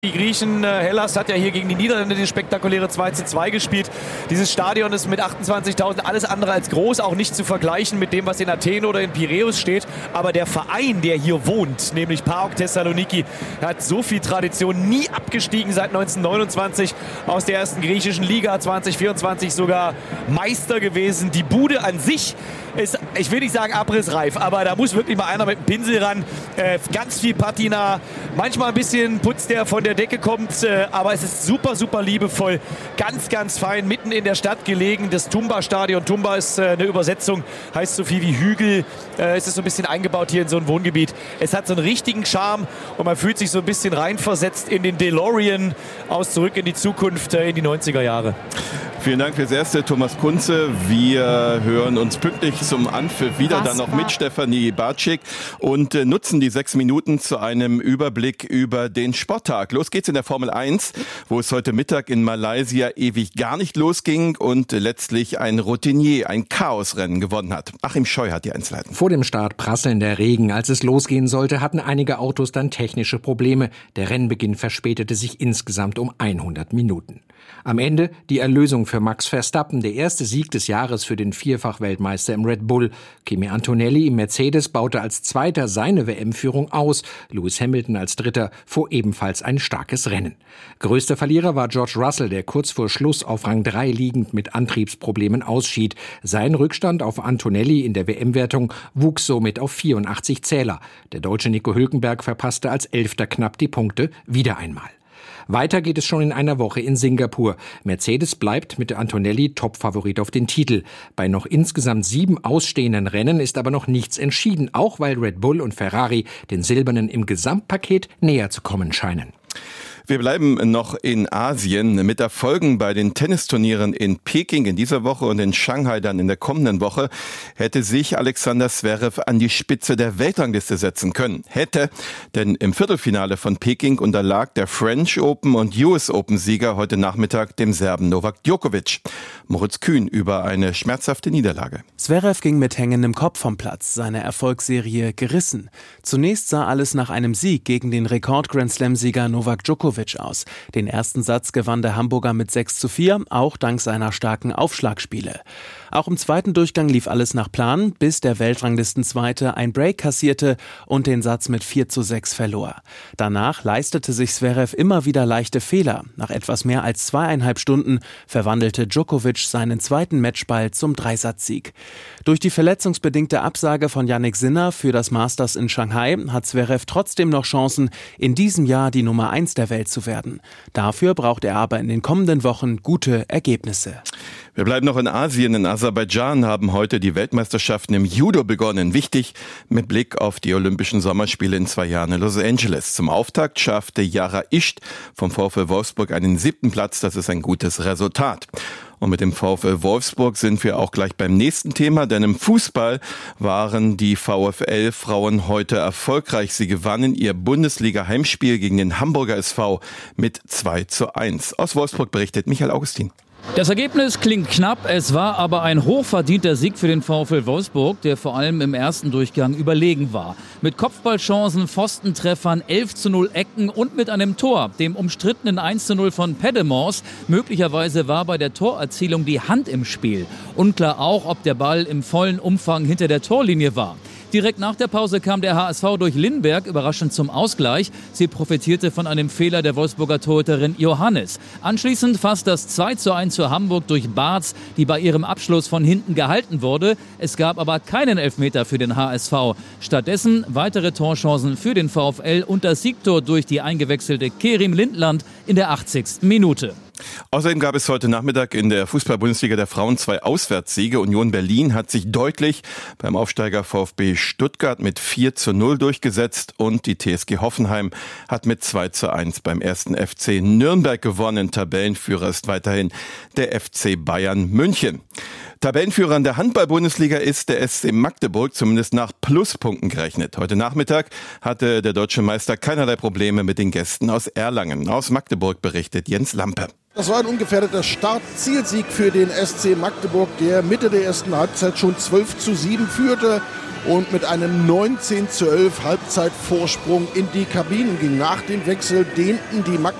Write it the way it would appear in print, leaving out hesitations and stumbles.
Die Griechen, Hellas hat ja hier gegen die Niederländer die spektakuläre 2:2 gespielt. Dieses Stadion ist mit 28.000 alles andere als groß, auch nicht zu vergleichen mit dem, was in Athen oder in Piräus steht. Aber der Verein, der hier wohnt, nämlich PAOK Thessaloniki, hat so viel Tradition, nie abgestiegen seit 1929 aus der ersten griechischen Liga, 2024 sogar Meister gewesen. Die Bude an sich ist, ich will nicht sagen abrissreif, aber da muss wirklich mal einer mit dem Pinsel ran. Ganz viel Patina, manchmal ein bisschen Putz, der von der Decke kommt, aber es ist super, super liebevoll. Ganz, ganz fein, mitten in der Stadt gelegen. Das Tumba-Stadion, Tumba ist eine Übersetzung, heißt so viel wie Hügel. Es ist so ein bisschen eingebaut hier in so ein Wohngebiet. Es hat so einen richtigen Charme und man fühlt sich so ein bisschen reinversetzt in den DeLorean aus Zurück in die Zukunft in die 90er Jahre. Vielen Dank fürs Erste, Thomas Kunze. Wir hören uns pünktlich zum Anpfiff wieder, dann noch mit Stefanie Bartschik und nutzen die 6 Minuten zu einem Überblick über den Sporttag. Los geht's in der Formel 1, wo es heute Mittag in Malaysia ewig gar nicht losging und letztlich ein Routinier ein Chaosrennen gewonnen hat. Achim Scheu hat die Einzelheiten. Vor dem Start prasselnder Regen. Als es losgehen sollte, hatten einige Autos dann technische Probleme. Der Rennbeginn verspätete sich insgesamt um 100 Minuten. Am Ende die Erlösung für Max Verstappen, der erste Sieg des Jahres für den Vierfach-Weltmeister im Red Bull. Kimi Antonelli im Mercedes baute als Zweiter seine WM-Führung aus. Lewis Hamilton als Dritter fuhr ebenfalls ein starkes Rennen. Größter Verlierer war George Russell, der kurz vor Schluss auf Rang 3 liegend mit Antriebsproblemen ausschied. Sein Rückstand auf Antonelli in der WM-Wertung wuchs somit auf 84 Zähler. Der Deutsche Nico Hülkenberg verpasste als Elfter knapp die Punkte wieder einmal. Weiter geht es schon in einer Woche in Singapur. Mercedes bleibt mit der Antonelli Topfavorit auf den Titel. Bei noch insgesamt 7 ausstehenden Rennen ist aber noch nichts entschieden, auch weil Red Bull und Ferrari den Silbernen im Gesamtpaket näher zu kommen scheinen. Wir bleiben noch in Asien mit Erfolgen bei den Tennisturnieren in Peking in dieser Woche und in Shanghai dann in der kommenden Woche. Hätte sich Alexander Zverev an die Spitze der Weltrangliste setzen können. Hätte, denn im Viertelfinale von Peking unterlag der French Open und US Open Sieger heute Nachmittag dem Serben Novak Djokovic. Moritz Kühn über eine schmerzhafte Niederlage. Zverev ging mit hängendem Kopf vom Platz, seine Erfolgsserie gerissen. Zunächst sah alles nach einem Sieg gegen den Rekord-Grand-Slam-Sieger Novak Djokovic aus. Den ersten Satz gewann der Hamburger mit 6:4, auch dank seiner starken Aufschlagspiele. Auch im zweiten Durchgang lief alles nach Plan, bis der Weltranglistenzweite ein Break kassierte und den Satz mit 4:6 verlor. Danach leistete sich Zverev immer wieder leichte Fehler. Nach etwas mehr als 2,5 Stunden verwandelte Djokovic seinen zweiten Matchball zum Dreisatzsieg. Durch die verletzungsbedingte Absage von Jannik Sinner für das Masters in Shanghai hat Zverev trotzdem noch Chancen, in diesem Jahr die Nummer 1 der Welt zu werden. Dafür braucht er aber in den kommenden Wochen gute Ergebnisse. Wir bleiben noch in Asien. In Aserbaidschan haben heute die Weltmeisterschaften im Judo begonnen. Wichtig mit Blick auf die Olympischen Sommerspiele in 2 Jahren in Los Angeles. Zum Auftakt schaffte Yara Ischt vom VfL Wolfsburg einen 7. Platz. Das ist ein gutes Resultat. Und mit dem VfL Wolfsburg sind wir auch gleich beim nächsten Thema, denn im Fußball waren die VfL-Frauen heute erfolgreich. Sie gewannen ihr Bundesliga-Heimspiel gegen den Hamburger SV mit 2:1. Aus Wolfsburg berichtet Michael Augustin. Das Ergebnis klingt knapp, es war aber ein hochverdienter Sieg für den VfL Wolfsburg, der vor allem im ersten Durchgang überlegen war. Mit Kopfballchancen, Pfostentreffern, 11:0 Ecken und mit einem Tor, dem umstrittenen 1:0 von Pedemors. Möglicherweise war bei der Torerzielung die Hand im Spiel. Unklar auch, ob der Ball im vollen Umfang hinter der Torlinie war. Direkt nach der Pause kam der HSV durch Lindberg überraschend zum Ausgleich. Sie profitierte von einem Fehler der Wolfsburger Torhüterin Johannes. Anschließend fast das 2:1 für Hamburg durch Bartz, die bei ihrem Abschluss von hinten gehalten wurde. Es gab aber keinen Elfmeter für den HSV. Stattdessen weitere Torchancen für den VfL und das Siegtor durch die eingewechselte Kerim Lindland in der 80. Minute. Außerdem gab es heute Nachmittag in der Fußball-Bundesliga der Frauen 2 Auswärtssiege. Union Berlin hat sich deutlich beim Aufsteiger VfB Stuttgart mit 4:0 durchgesetzt und die TSG Hoffenheim hat mit 2:1 beim 1. FC Nürnberg gewonnen. Tabellenführer ist weiterhin der FC Bayern München. Tabellenführer in der Handball-Bundesliga ist der SC Magdeburg, zumindest nach Pluspunkten gerechnet. Heute Nachmittag hatte der deutsche Meister keinerlei Probleme mit den Gästen aus Erlangen. Aus Magdeburg berichtet Jens Lampe. Das war ein ungefährdeter Start-Zielsieg für den SC Magdeburg, der Mitte der ersten Halbzeit schon 12:7 führte und mit einem 19:11 Halbzeitvorsprung in die Kabinen ging. Nach dem Wechsel dehnten die